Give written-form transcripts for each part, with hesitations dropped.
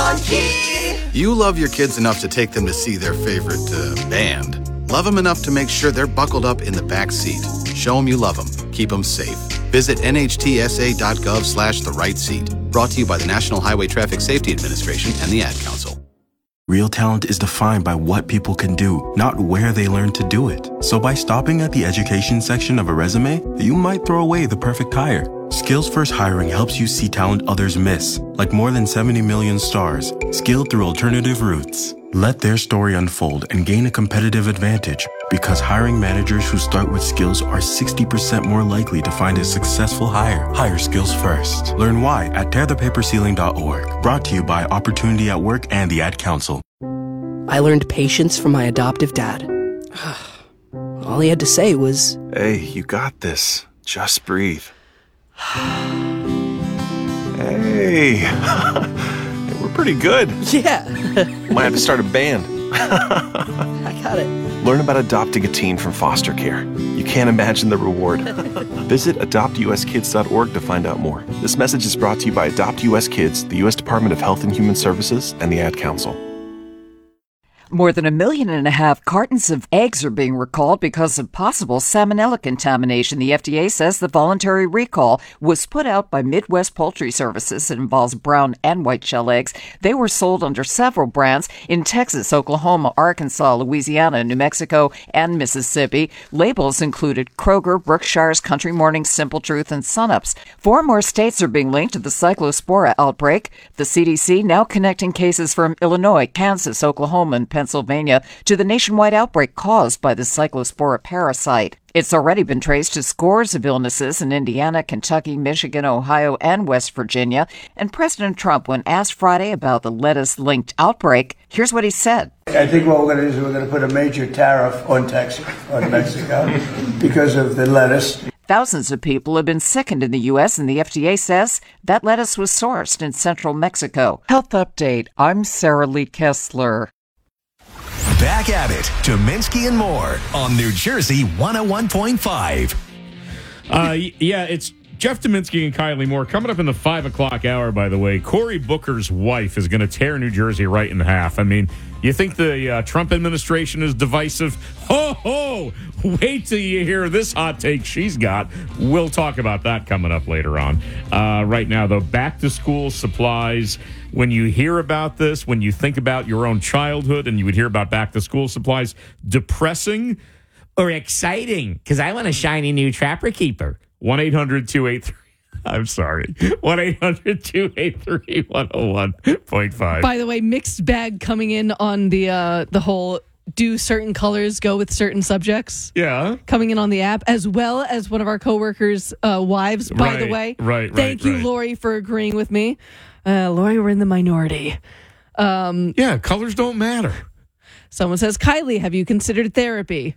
on key. You love your kids enough to take them to see their favorite band. Love them enough to make sure they're buckled up in the back seat. Show them you love them. Keep them safe. Visit nhtsa.gov/the right seat. Brought to you by the National Highway Traffic Safety Administration and the Ad Council. Real talent is defined by what people can do, not where they learn to do it. So by stopping at the education section of a resume, you might throw away the perfect hire. Skills First Hiring helps you see talent others miss, like more than 70 million stars, skilled through alternative routes. Let their story unfold and gain a competitive advantage, because hiring managers who start with skills are 60% more likely to find a successful hire. Hire skills first. Learn why at tearthepaperceiling.org. Brought to you by Opportunity at Work and the Ad Council. I learned patience from my adoptive dad. All he had to say was, "Hey, you got this. Just breathe." Hey, we're pretty good. yeah. Might have to start a band. I got it. Learn about adopting a teen from foster care. You can't imagine the reward. Visit adoptuskids.org to find out more. This message is brought to you by Adopt US Kids, the U.S. Department of Health and Human Services, and the Ad Council. More than 1.5 million cartons of eggs are being recalled because of possible salmonella contamination. The FDA says the voluntary recall was put out by Midwest Poultry Services. It involves brown and white shell eggs. They were sold under several brands in Texas, Oklahoma, Arkansas, Louisiana, New Mexico, and Mississippi. Labels included Kroger, Berkshire's, Country Morning, Simple Truth, and Sunups. 4 more states are being linked to the Cyclospora outbreak. The CDC now connecting cases from Illinois, Kansas, Oklahoma, and Pennsylvania to the nationwide outbreak caused by the Cyclospora parasite. It's already been traced to scores of illnesses in Indiana, Kentucky, Michigan, Ohio, and West Virginia. And President Trump, when asked Friday about the lettuce-linked outbreak, here's what he said. I think what we're going to do is we're going to put a major tariff on Mexico because of the lettuce. Thousands of people have been sickened in the U.S., and the FDA says that lettuce was sourced in central Mexico. Health Update. I'm Sarah Lee Kessler. Back at it, Tominski and more on New Jersey 101.5. Yeah, it's Jeff Tominski and Kylie Moore. Coming up in the 5 o'clock hour, by the way, Cory Booker's wife is going to tear New Jersey right in half. I mean, you think the Trump administration is divisive? Ho, ho! Wait till you hear this hot take she's got. We'll talk about that coming up later on. Right now, though, back-to-school supplies. When you hear about this, when you think about your own childhood and you would hear about back-to-school supplies, depressing or exciting? Because I want a shiny new Trapper Keeper. 1-800-283. I'm sorry. 1-800-283-101.5. By the way, mixed bag coming in on the whole do certain colors go with certain subjects? Yeah. Coming in on the app, as well as one of our coworkers' wives, by the way. Right. Thank you, Lori, for agreeing with me. Lori, we're in the minority. Yeah, colors don't matter. Someone says, Kylie, have you considered therapy?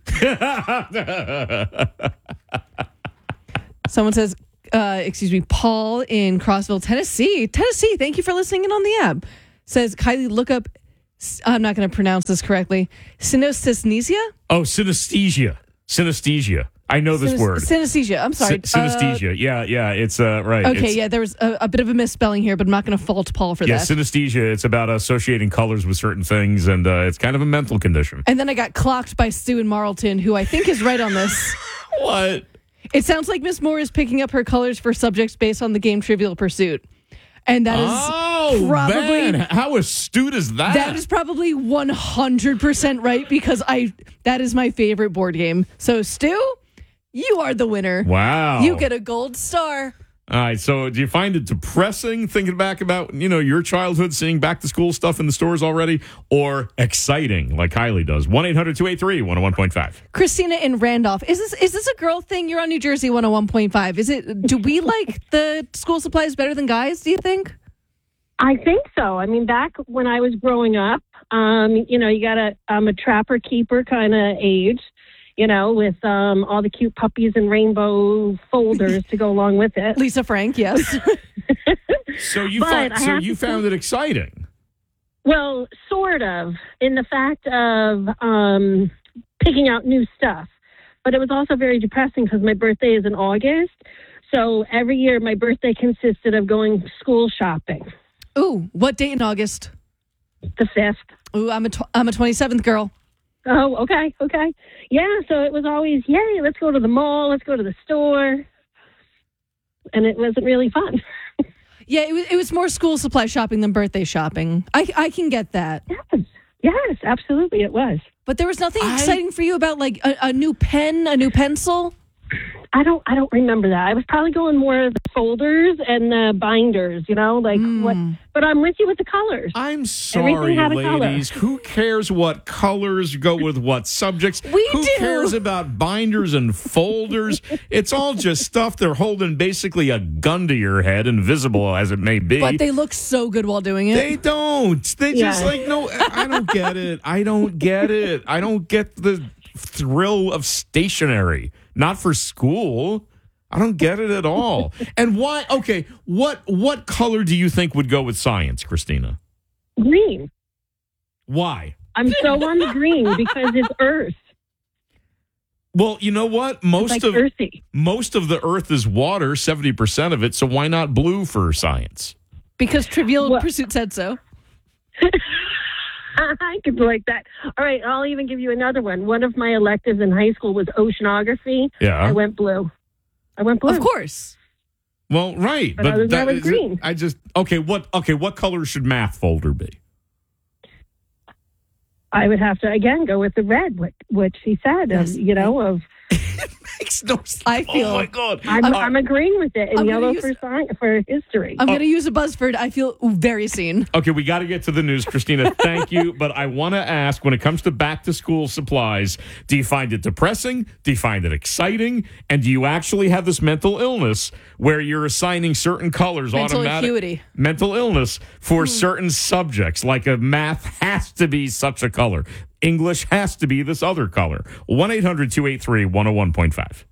Someone says, Paul in Crossville, Tennessee. Tennessee, thank you for listening in on the app. Says, Kylie, look up, I'm not going to pronounce this correctly, synesthesia? Oh, synesthesia. Synesthesia. I know this word. Synesthesia. I'm sorry. Synesthesia. Yeah. It's right. Okay, there was a bit of a misspelling here, but I'm not going to fault Paul for that. Yeah, synesthesia. It's about associating colors with certain things, and it's kind of a mental condition. And then I got clocked by Stu in Marlton, who I think is right on this. What? It sounds like Miss Moore is picking up her colors for subjects based on the game Trivial Pursuit. And that is probably... man, how astute is that? That is probably 100% right, because that is my favorite board game. So, Stu, you are the winner. Wow. You get a gold star. All right, so do you find it depressing thinking back about, your childhood, seeing back-to-school stuff in the stores already, or exciting like Kylie does? 1-800-283-101.5. Christina in Randolph. Is this a girl thing? You're on New Jersey 101.5. Do we like the school supplies better than guys, do you think? I think so. I mean, back when I was growing up, you got a Trapper Keeper kind of age. With all the cute puppies and rainbow folders to go along with it. Lisa Frank, yes. So you found it exciting? Well, sort of, in the fact of picking out new stuff. But it was also very depressing because my birthday is in August. So every year my birthday consisted of going school shopping. Ooh, what date in August? The 5th. Ooh, I'm a 27th girl. Oh, okay. Yeah, so it was always, yay, let's go to the mall, let's go to the store. And it wasn't really fun. Yeah, it was more school supply shopping than birthday shopping. I can get that. Yes, absolutely, it was. But there was nothing exciting for you about like a new pen, a new pencil? I don't remember that. I was probably going more of the folders and the binders, what. But I'm with you with the colors. I'm sorry, ladies. Who cares what colors go with what subjects? Who cares about binders and folders? It's all just stuff. They're holding basically a gun to your head, invisible as it may be. But they look so good while doing it. They don't. They just no, I don't get it. I don't get the thrill of stationery. Not for school. I don't get it at all. And why? Okay, what color do you think would go with science, Christina? Green. Why? I'm so on the green because it's Earth. Well, you know what? Most of the Earth is water, 70% of it. So why not blue for science? Because Trivial Pursuit said so. I could like that. All right, I'll even give you another one. One of my electives in high school was oceanography. Yeah. I went blue. Of course. Well, right. But that was green. What color should math folder be? I would have to, again, go with the red, what she said, Yes. of... It makes no sense. I feel... Oh, my God. I'm agreeing with it. And yellow for history. I'm going to use a buzzword. I feel very seen. Okay, we got to get to the news, Christina. Thank you. But I want to ask, when it comes to back-to-school supplies, do you find it depressing? Do you find it exciting? And do you actually have this mental illness where you're assigning certain colors acuity. Mental illness for certain subjects, like a math has to be such a color. English has to be this other color. 1-800-283-101.5.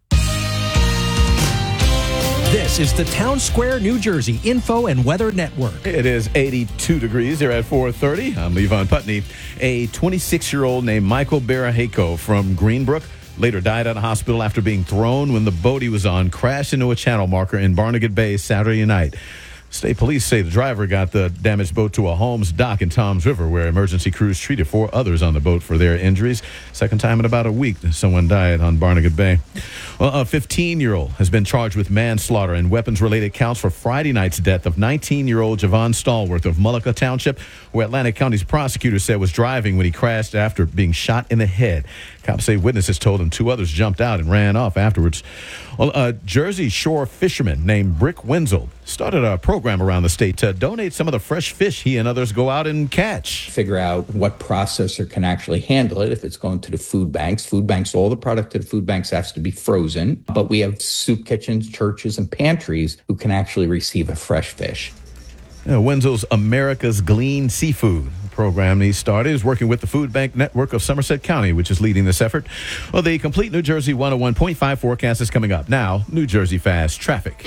This is the Town Square, New Jersey Info and Weather Network. It is 82 degrees here at 4:30. I'm Levon Putney. A 26-year-old named Michael Baraheko from Greenbrook later died at a hospital after being thrown when the boat he was on crashed into a channel marker in Barnegat Bay Saturday night. State police say the driver got the damaged boat to a Holmes dock in Toms River, where emergency crews treated 4 others on the boat for their injuries. Second time in about a week someone died on Barnegat Bay. Well, a 15-year-old has been charged with manslaughter and weapons-related counts for Friday night's death of 19-year-old Javon Stallworth of Mullica Township, who Atlantic County's prosecutor said was driving when he crashed after being shot in the head. Cops say witnesses told him 2 others jumped out and ran off afterwards. Well, a Jersey Shore fisherman named Brick Wenzel started a program around the state to donate some of the fresh fish he and others go out and catch. Figure out what processor can actually handle it if it's going to the food banks. Food banks, all the product to the food banks has to be frozen. But we have soup kitchens, churches, and pantries who can actually receive a fresh fish. Wenzel's America's Glean Seafood program he started is working with the Food Bank Network of Somerset County, which is leading this effort. Well, the complete New Jersey 101.5 forecast is coming up. Now, New Jersey Fast Traffic.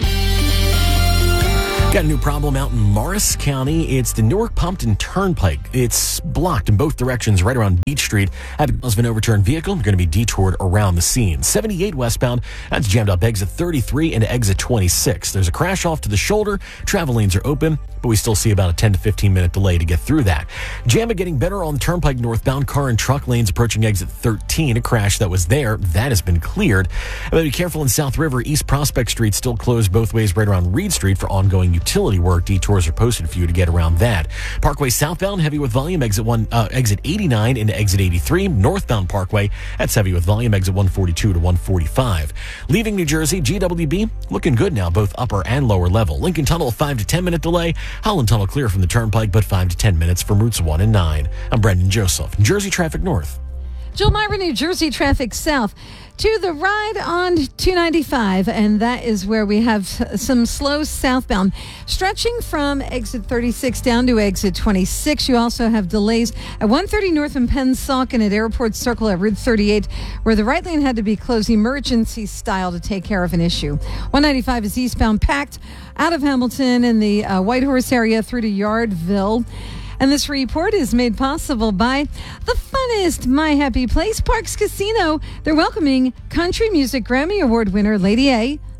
Got a new problem out in Morris County. It's the Newark Pompton Turnpike. It's blocked in both directions right around Beach Street. Because of an overturned vehicle, you're going to be detoured around the scene. 78 westbound, that's jammed up exit 33 and exit 26. There's a crash off to the shoulder. Travel lanes are open, but we still see about a 10 to 15 minute delay to get through that. Jam getting better on the Turnpike northbound. Car and truck lanes approaching exit 13. A crash that was there, that has been cleared. But be careful in South River. East Prospect Street still closed both ways right around Reed Street for ongoing utility work. Detours are posted for you to get around that. Parkway southbound, heavy with volume, exit 89 into exit 83. Northbound Parkway, that's heavy with volume, exit 142 to 145. Leaving New Jersey, GWB looking good now, both upper and lower level. Lincoln Tunnel, 5 to 10 minute delay. Holland Tunnel clear from the Turnpike, but 5 to 10 minutes from routes 1 and 9. I'm Brendan Joseph, Jersey Traffic North. Jill Myra, New Jersey Traffic South to the ride on 295, and that is where we have some slow southbound stretching from exit 36 down to exit 26. You also have delays at 130 north in Pennsauken at Airport Circle at Route 38, where the right lane had to be closed emergency style to take care of an issue. 195 is eastbound packed out of Hamilton in the Whitehorse area through to Yardville. And this report is made possible by the funnest My Happy Place, Parks Casino. They're welcoming country music Grammy Award winner Lady A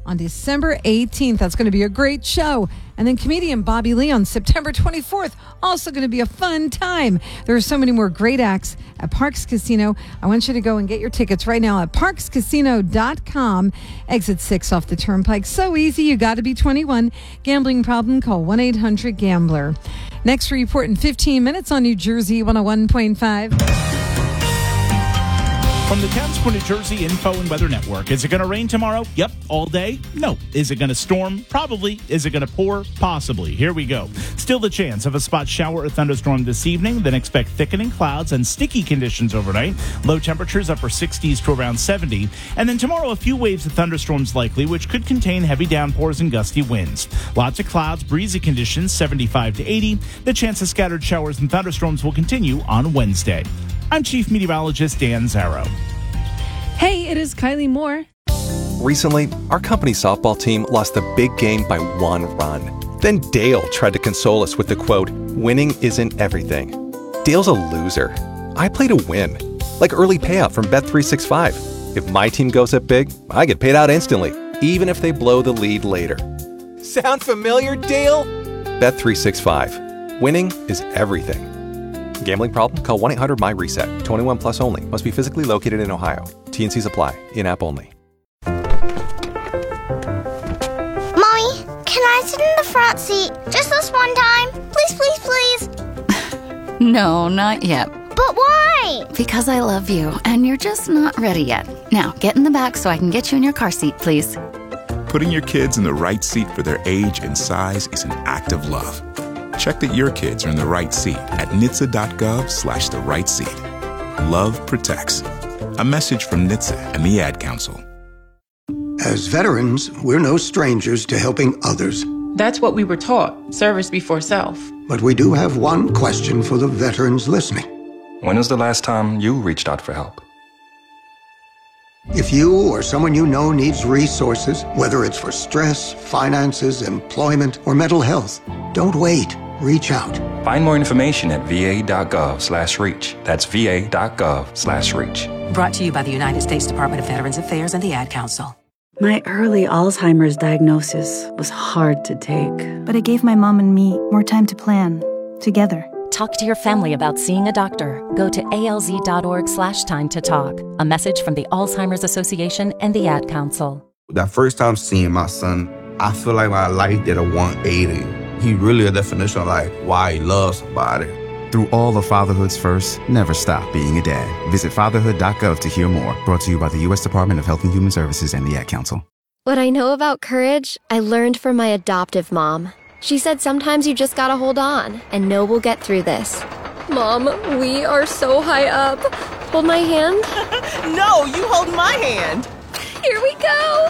on December 18th. That's going to be a great show. And then comedian Bobby Lee on September 24th. Also going to be a fun time. There are so many more great acts at Parks Casino. I want you to go and get your tickets right now at parkscasino.com. Exit 6 off the Turnpike. So easy. You got to be 21. Gambling problem? Call 1-800-GAMBLER. Next report in 15 minutes on New Jersey 101.5. From the Townsville, New Jersey Info and Weather Network. Is it going to rain tomorrow? Yep. All day? No. Is it going to storm? Probably. Is it going to pour? Possibly. Here we go. Still the chance of a spot shower or thunderstorm this evening. Then expect thickening clouds and sticky conditions overnight. Low temperatures upper 60s to around 70. And then tomorrow, a few waves of thunderstorms likely, which could contain heavy downpours and gusty winds. Lots of clouds, breezy conditions, 75 to 80. The chance of scattered showers and thunderstorms will continue on Wednesday. I'm Chief Meteorologist Dan Zarrow. Hey, it is Kylie Moore. Recently, our company softball team lost a big game by 1 run. Then Dale tried to console us with the quote, "Winning isn't everything." Dale's a loser. I play to win, like early payout from Bet365. If my team goes up big, I get paid out instantly, even if they blow the lead later. Sound familiar, Dale? Bet365. Winning is everything. Gambling problem? Call 1-800-MY-RESET. 21 plus only. Must be physically located in Ohio. T&Cs apply. In-app only. Mommy, can I sit in the front seat just this one time? Please, please, please. No, not yet. But why? Because I love you, and you're just not ready yet. Now, get in the back so I can get you in your car seat, please. Putting your kids in the right seat for their age and size is an act of love. Check that your kids are in the right seat at NHTSA.gov/the right seat. Love protects. A message from NHTSA and the Ad Council. As veterans, we're no strangers to helping others. That's what we were taught, service before self. But we do have one question for the veterans listening. When was the last time you reached out for help? If you or someone you know needs resources, whether it's for stress, finances, employment, or mental health, don't wait. Reach out. Find more information at va.gov/reach. That's va.gov/reach. Brought to you by the United States Department of Veterans Affairs and the Ad Council. My early Alzheimer's diagnosis was hard to take. But it gave my mom and me more time to plan, together. Talk to your family about seeing a doctor. Go to alz.org/time to talk. A message from the Alzheimer's Association and the Ad Council. That first time seeing my son, I feel like my life did a 180. He really a definition of like why he loves somebody. Through all of fatherhood's first, never stop being a dad. Visit fatherhood.gov to hear more. Brought to you by the U.S. Department of Health and Human Services and the Ad Council. What I know about courage, I learned from my adoptive mom. She said sometimes you just gotta hold on and know we'll get through this. Mom, we are so high up. Hold my hand. No, you hold my hand. Here we go.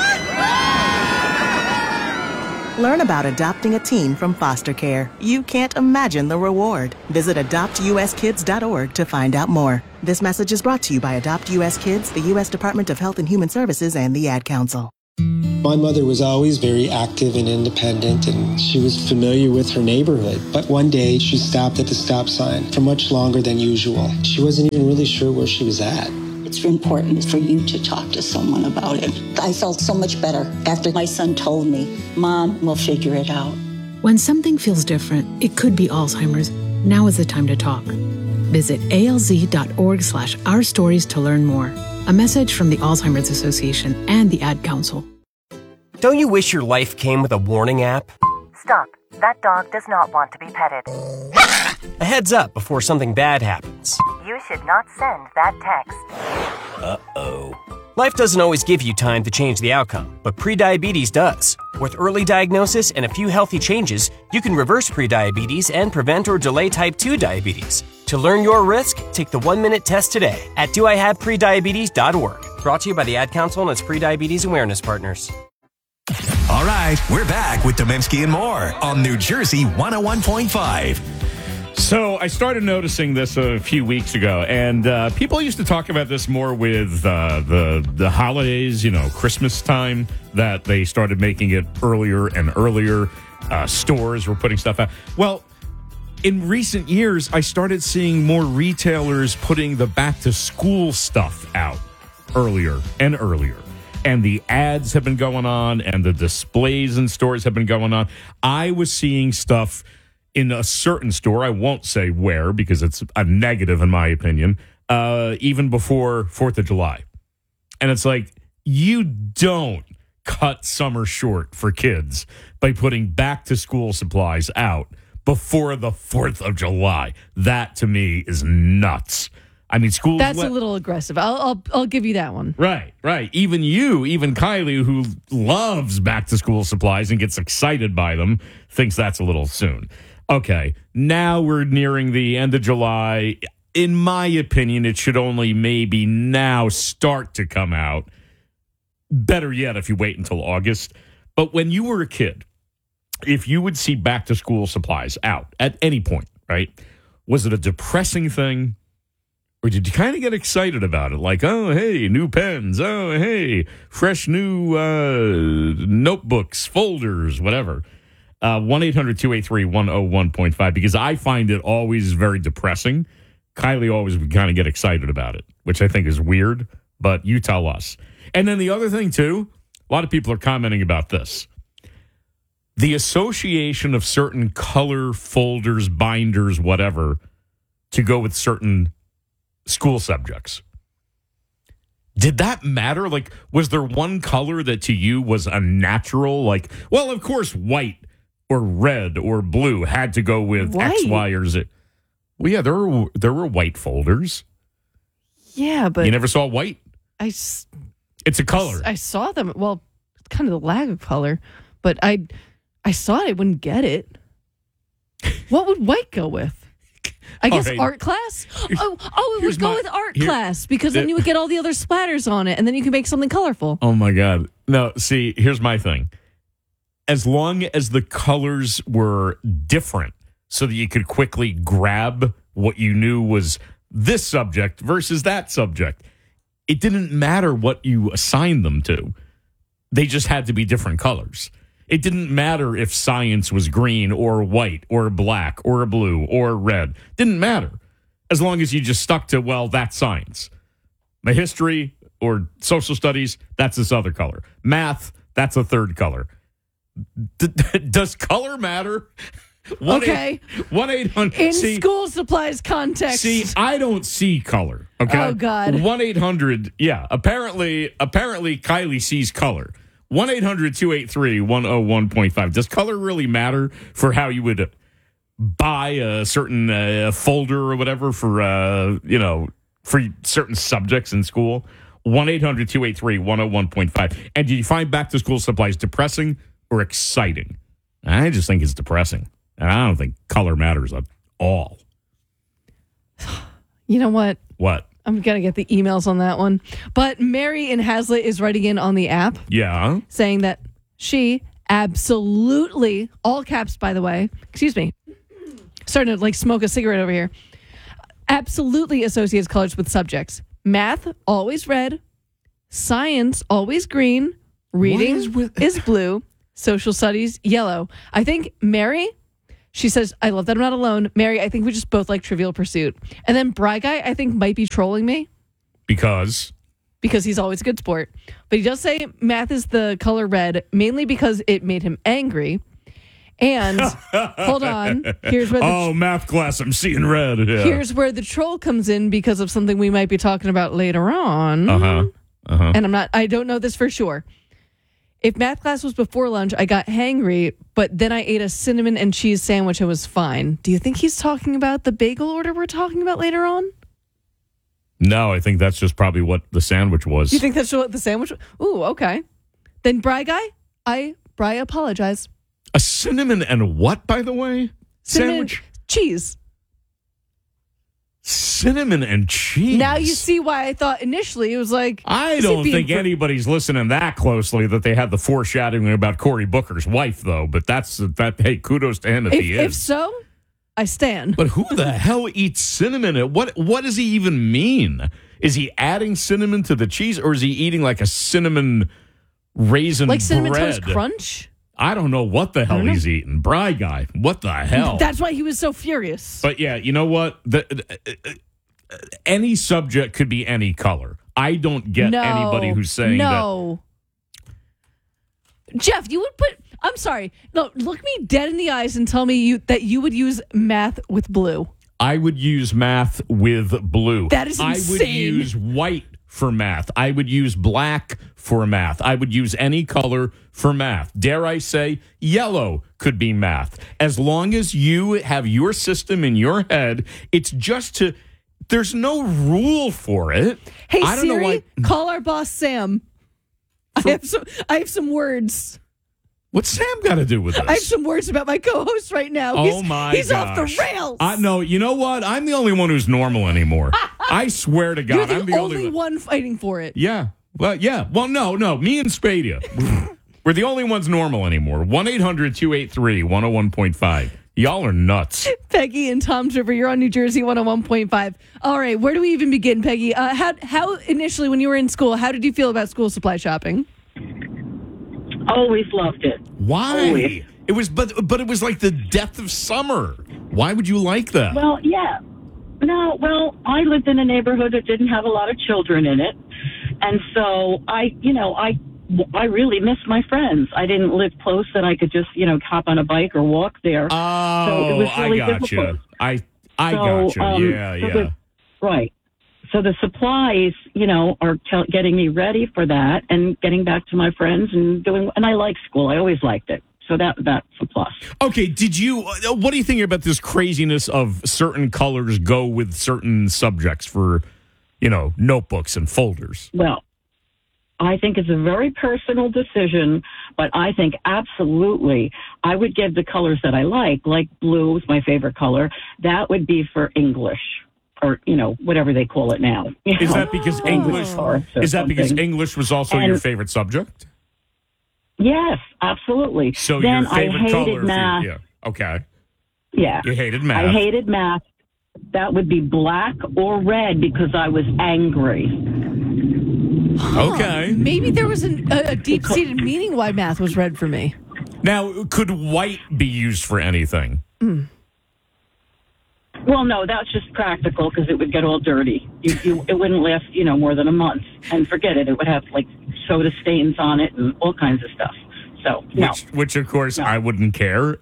Learn about adopting a teen from foster care. You can't imagine the reward. Visit adoptuskids.org to find out more. This message is brought to you by Adopt U.S. Kids, the U.S. Department of Health and Human Services, and the Ad Council. My mother was always very active and independent, and she was familiar with her neighborhood. But one day, she stopped at the stop sign for much longer than usual. She wasn't even really sure where she was at. It's important for you to talk to someone about it. I felt so much better after my son told me, Mom, we'll figure it out. When something feels different, it could be Alzheimer's. Now is the time to talk. Visit alz.org/ourstories to learn more. A message from the Alzheimer's Association and the Ad Council. Don't you wish your life came with a warning app? Stop. That dog does not want to be petted. A heads up before something bad happens. You should not send that text. Uh-oh. Life doesn't always give you time to change the outcome, but prediabetes does. With early diagnosis and a few healthy changes, you can reverse prediabetes and prevent or delay type 2 diabetes. To learn your risk, take the 1-minute test today at doihaveprediabetes.org. Brought to you by the Ad Council and its prediabetes awareness partners. All right, we're back with Domensky and More on New Jersey 101.5. So I started noticing this a few weeks ago, and people used to talk about this more with the holidays, Christmas time, that they started making it earlier and earlier. Stores were putting stuff out. Well, in recent years, I started seeing more retailers putting the back-to-school stuff out earlier and earlier. and the ads have been going on, and the displays in stores have been going on. I was seeing stuff in a certain store. I won't say where because it's a negative in my opinion, even before 4th of July. And it's like, you don't cut summer short for kids by putting back-to-school supplies out before the 4th of July. That, to me, is nuts. I mean, school. That's a little aggressive. I'll give you that one. Right. Even Kylie, who loves back-to-school supplies and gets excited by them, thinks that's a little soon. Okay, now we're nearing the end of July. In my opinion, it should only maybe now start to come out. Better yet, if you wait until August. But when you were a kid, if you would see back-to-school supplies out at any point, right, was it a depressing thing? Or did you kind of get excited about it? Like, oh, hey, new pens. Oh, hey, fresh new notebooks, folders, whatever. 1-800-283-101.5, because I find it always very depressing. Kylie always would kind of get excited about it, which I think is weird, but you tell us. And then the other thing, too, a lot of people are commenting about this. The association of certain color folders, binders, whatever, to go with certain school subjects. Did that matter? Like, was there one color that to you was a natural? Like, well, of course, white or red or blue had to go with white. X, Y, or Z. Well, yeah, there were white folders. Yeah, but you never saw white? It's a color. I saw them. Well, it's kind of the lack of color, but I saw it. I wouldn't get it. What would white go with? I guess right. Art class? It would go with art class because then you would get all the other splatters on it and then you can make something colorful. Oh, my God. No, see, here's my thing. As long as the colors were different so that you could quickly grab what you knew was this subject versus that subject, it didn't matter what you assigned them to. They just had to be different colors. It didn't matter if science was green or white or black or blue or red. Didn't matter. As long as you just stuck to, well, that's science. My history or social studies, that's this other color. Math, that's a third color. Does color matter? Okay. 1-800. In school supplies context. See, I don't see color. Okay. Oh, God. 1-800. Yeah. Apparently, Kylie sees color. 1-800-283-101.5. Does color really matter for how you would buy a certain folder or whatever for for certain subjects in school? 1-800-283-101.5. And do you find back to school supplies depressing or exciting? I just think it's depressing. And I don't think color matters at all. You know what? What? I'm going to get the emails on that one. But Mary in Hazlitt is writing in on the app. Yeah. Saying that she absolutely, all caps, by the way, excuse me, starting to smoke a cigarette over here, absolutely associates colors with subjects. Math, always red. Science, always green. Reading is blue. Social studies, yellow. I think Mary, she says, I love that I'm not alone. Mary, I think we just both like Trivial Pursuit. And then Bry Guy, I think, might be trolling me. Because he's always a good sport. But he does say math is the color red, mainly because it made him angry. And, hold on, here's where math class, I'm seeing red. Yeah. Here's where the troll comes in because of something we might be talking about later on. And I don't know this for sure. If math class was before lunch, I got hangry, but then I ate a cinnamon and cheese sandwich and was fine. Do you think he's talking about the bagel order we're talking about later on? No, I think that's just probably what the sandwich was. You think that's what the sandwich was? Ooh, okay. Then Bry Guy, I apologize. A cinnamon and what, by the way? Cinnamon, sandwich? Cheese. Cinnamon and cheese. Now you see why I thought initially it was like... I don't think anybody's listening that closely that they had the foreshadowing about Cory Booker's wife, though. But hey, kudos to him if he is. If so, I stand. But who the hell eats cinnamon? What does he even mean? Is he adding cinnamon to the cheese, or is he eating like a cinnamon raisin like Cinnamon bread? Toast Crunch? I don't know what the hell he's eating. Bry Guy, what the hell? That's why he was so furious. But yeah, you know what? Any subject could be any color. I don't get anybody who's saying that. Jeff, you would put. I'm sorry. No, look me dead in the eyes and tell me that you would use math with blue. I would use math with blue. That is insane. I would use white for math. I would use black for math. I would use any color for math. Dare I say, yellow could be math. As long as you have your system in your head, it's just to. There's no rule for it. Hey, I don't Siri, know why. call our boss Sam. I have some words. What's Sam got to do with this? I have some words about my co-host right now. Oh, he's gosh. off the rails. No, you know what? I'm the only one who's normal anymore. I swear to God, You're I'm the only one fighting for it. Yeah. Well, yeah. Well, no. Me and Spadia. We're the only ones normal anymore. 1-800-283-101.5. Y'all are nuts. Peggy and Tom's River, you're on New Jersey 101.5. All right, where do we even begin, Peggy? How initially, when you were in school, how did you feel about school supply shopping? Always loved it. Why? Always. It was, but it was like the death of summer. Why would you like that? Well, yeah. No, well, I lived in a neighborhood that didn't have a lot of children in it. And so I really missed my friends. I didn't live close that I could just, hop on a bike or walk there. Oh, so it was really I got difficult. you. I got you. Yeah. Right. So the supplies, are getting me ready for that and getting back to my friends and I like school. I always liked it. So that's a plus. Okay, what do you think about this craziness of certain colors go with certain subjects for, notebooks and folders? Well, I think it's a very personal decision, but I think absolutely I would give the colors that I like blue is my favorite color. That would be for English. Or whatever they call it now. Is that because English? Is that because English was also your favorite subject? Yes, absolutely. So then your favorite I hated color? math. Okay. Yeah. You hated math. I hated math. That would be black or red because I was angry. Okay. Maybe there was a deep-seated meaning why math was red for me. Now, could white be used for anything? Well, no, that's just practical because it would get all dirty. It wouldn't last, more than a month. And forget it. It would have, soda stains on it and all kinds of stuff. So, no. Which of course, I wouldn't care.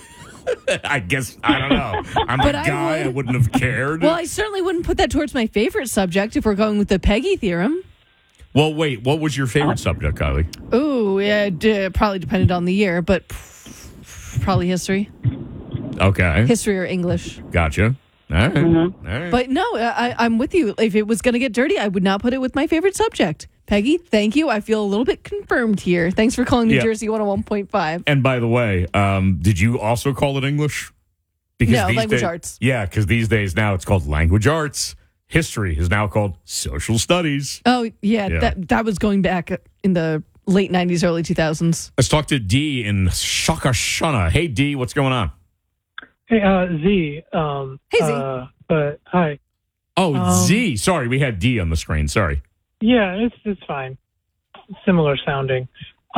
I guess, I don't know. I'm a guy. I wouldn't have cared. Well, I certainly wouldn't put that towards my favorite subject if we're going with the Peggy theorem. Well, wait. What was your favorite subject, Kylie? Ooh, yeah, probably depended on the year, but probably history. Okay. History or English. Gotcha. All right. Mm-hmm. All right. But no, I'm with you. If it was going to get dirty, I would not put it with my favorite subject. Peggy, thank you. I feel a little bit confirmed here. Thanks for calling New Jersey 101.5. And by the way, did you also call it English? No, language arts. Yeah, because these days now it's called language arts. History is now called social studies. Oh, yeah. That was going back in the late 90s, early 2000s. Let's talk to Dee in Shakashana. Hey, Dee, what's going on? Hey, Z. Hey, Z. But hi. Oh, Z. Sorry, we had D on the screen. Sorry. Yeah, it's fine. Similar sounding.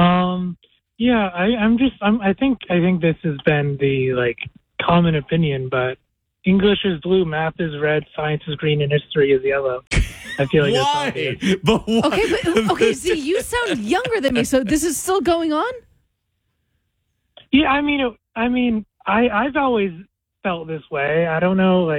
Yeah, I think this has been the common opinion, but English is blue, math is red, science is green, and history is yellow. I feel like why? But why? Okay, Z, you sound younger than me, so this is still going on? Yeah, I've always felt this way. I don't know,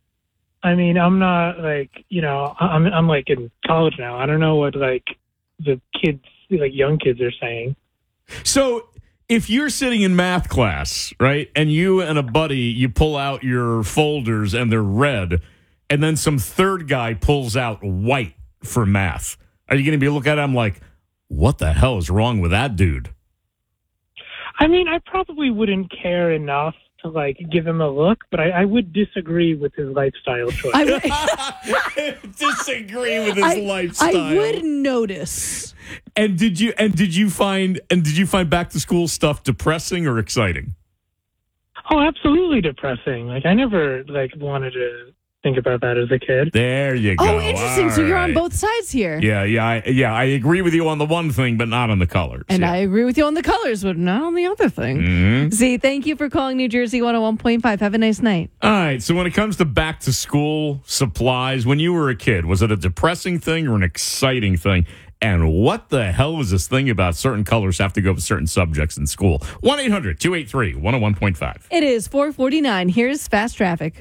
I'm not I'm in college now. I don't know what the kids, young kids are saying. So if you're sitting in math class, right, and you and a buddy, you pull out your folders and they're red, and then some third guy pulls out white for math, are you going to be looking at him like, what the hell is wrong with that dude? I probably wouldn't care enough to give him a look, but I would disagree with his lifestyle choice. Disagree with his lifestyle. I would notice. And did you find back to school stuff depressing or exciting? Oh, absolutely depressing. I never wanted to think about that as a kid. There you go. Oh, interesting. All so you're on right. both sides here. Yeah. I agree with you on the one thing, but not on the colors. And I agree with you on the colors, but not on the other thing. Mm-hmm. Z, thank you for calling New Jersey 101.5. Have a nice night. All right. So when it comes to back to school supplies, when you were a kid, was it a depressing thing or an exciting thing? And what the hell was this thing about certain colors have to go with certain subjects in school? 1-800-283-101.5. It is 4:49. Here's fast traffic.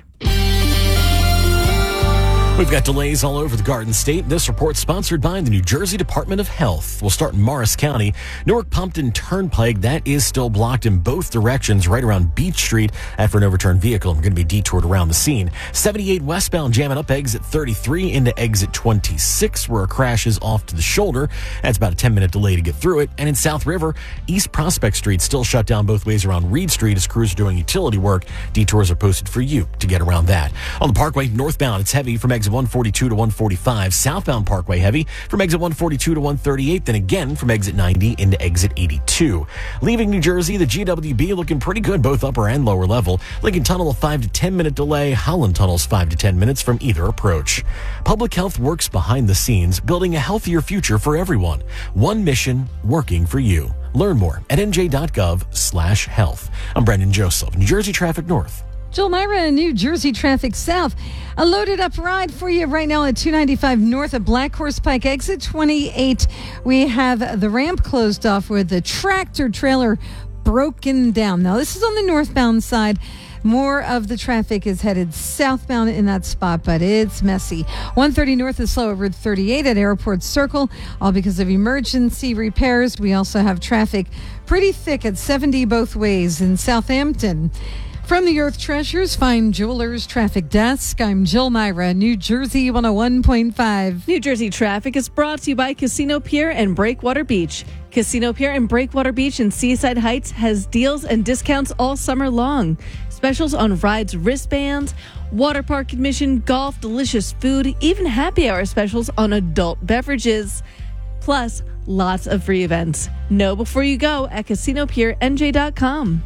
We've got delays all over the Garden State. This report sponsored by the New Jersey Department of Health. We'll start in Morris County. Newark-Pompton Turnpike, that is still blocked in both directions right around Beach Street after an overturned vehicle. I'm going to be detoured around the scene. 78 westbound jamming up exit 33 into exit 26 where a crash is off to the shoulder. That's about a 10-minute delay to get through it. And in South River, East Prospect Street still shut down both ways around Reed Street as crews are doing utility work. Detours are posted for you to get around that. On the Parkway, northbound, it's heavy from exit 142 to 145. Southbound Parkway heavy from exit 142 to 138. Then again from exit 90 into exit 82. Leaving New Jersey, the GWB looking pretty good, both upper and lower level. Lincoln Tunnel, a 5 to 10 minute delay. Holland Tunnel's 5 to 10 minutes from either approach. Public Health works behind the scenes, building a healthier future for everyone. One mission, working for you. Learn more at nj.gov/health. I'm Brendan Joseph, New Jersey Traffic North. Jill Myra, New Jersey Traffic South. A loaded up ride for you right now at 295 north of Black Horse Pike, exit 28. We have the ramp closed off with the tractor trailer broken down. Now, this is on the northbound side. More of the traffic is headed southbound in that spot, but it's messy. 130 north is slow at Route 38 at Airport Circle, all because of emergency repairs. We also have traffic pretty thick at 70 both ways in Southampton. From the Earth Treasures Fine Jewelers Traffic Desk, I'm Jill Myra, New Jersey 101.5. New Jersey Traffic is brought to you by Casino Pier and Breakwater Beach. Casino Pier and Breakwater Beach in Seaside Heights has deals and discounts all summer long. Specials on rides, wristbands, water park admission, golf, delicious food, even happy hour specials on adult beverages. Plus, lots of free events. Know before you go at CasinoPierNJ.com.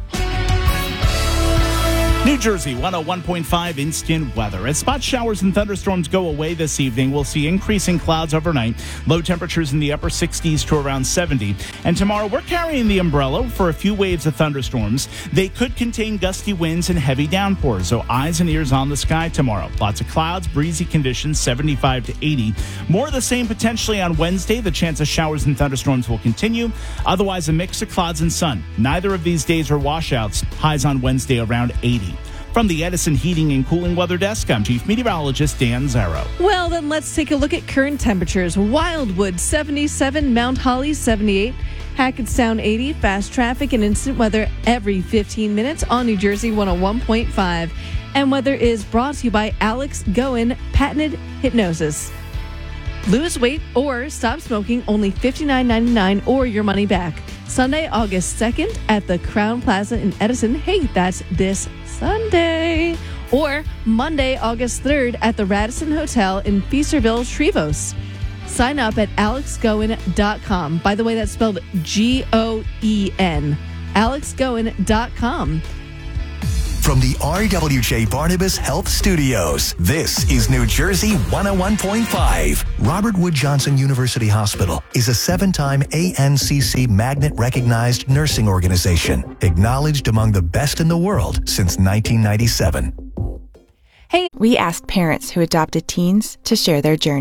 New Jersey 101.5 instant weather. As spot showers and thunderstorms go away this evening, we'll see increasing clouds overnight. Low temperatures in the upper 60s to around 70. And tomorrow, we're carrying the umbrella for a few waves of thunderstorms. They could contain gusty winds and heavy downpours, so eyes and ears on the sky tomorrow. Lots of clouds, breezy conditions, 75 to 80. More of the same potentially on Wednesday. The chance of showers and thunderstorms will continue. Otherwise, a mix of clouds and sun. Neither of these days are washouts. Highs on Wednesday around 80. From the Edison Heating and Cooling Weather Desk, I'm Chief Meteorologist Dan Zarrow. Well, then let's take a look at current temperatures. Wildwood, 77. Mount Holly, 78. Hackettstown, 80. Fast traffic and instant weather every 15 minutes on New Jersey 101.5. And weather is brought to you by Alex Goen Patented Hypnosis. Lose weight or stop smoking, only $59.99 or your money back. Sunday, August 2nd at the Crown Plaza in Edison. Hey, that's this Sunday. Or Monday, August 3rd at the Radisson Hotel in Feasterville, Trevose. Sign up at alexgoen.com. By the way, that's spelled Goen. alexgoen.com. From the RWJ Barnabas Health Studios, this is New Jersey 101.5. Robert Wood Johnson University Hospital is a 7-time ANCC Magnet-recognized nursing organization, acknowledged among the best in the world since 1997. We asked parents who adopted teens to share their journey.